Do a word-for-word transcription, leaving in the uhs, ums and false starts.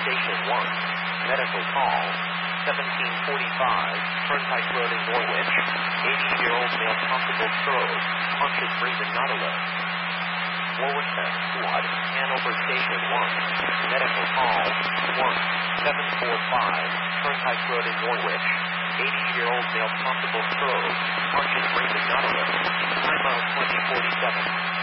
Station one. Medical call, seventeen forty-five, Turnpike Road in Norwich. eighty-year-old male possible stroke, conscious breathing not alert. Warwick Squad, Hanover Station one. Medical call, one seven four five, Turnpike Road in Norwich. eighty-year-old male possible stroke, conscious breathing not alert. Time out twenty forty-seven.